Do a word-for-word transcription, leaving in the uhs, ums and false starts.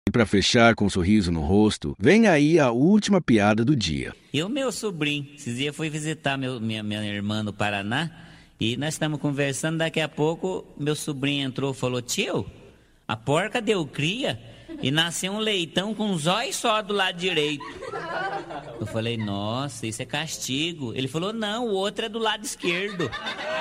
E para fechar com um sorriso no rosto, vem aí a última piada do dia. E o meu sobrinho, esses dias foi visitar meu, minha, minha irmã no Paraná, e nós estamos conversando, daqui a pouco meu sobrinho entrou e falou: tio, a porca deu cria e nasceu um leitão com um zóio só do lado direito. Eu falei: nossa, isso é castigo. Ele falou: não, o outro é do lado esquerdo.